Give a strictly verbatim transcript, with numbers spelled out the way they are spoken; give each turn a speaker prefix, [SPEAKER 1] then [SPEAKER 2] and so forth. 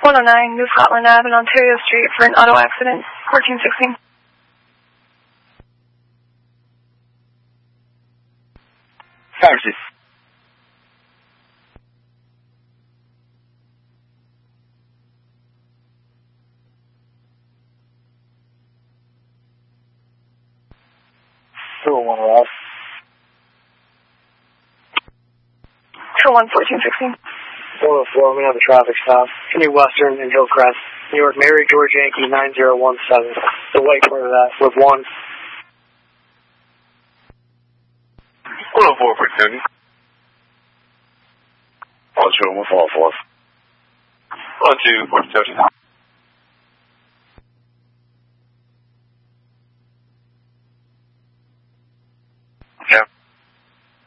[SPEAKER 1] one oh nine New Scotland Avenue and Ontario Street for an auto accident, fourteen sixteen.
[SPEAKER 2] Taxi. two oh one Ross.
[SPEAKER 1] two oh one fourteen sixteen.
[SPEAKER 3] one oh four, we have a traffic stop. Continue Western and Hillcrest. New York, Mary George Yankee nine zero one seven. The white part of that with one.
[SPEAKER 2] one oh four for Tony. I'll show him a fall four. one two for Tony.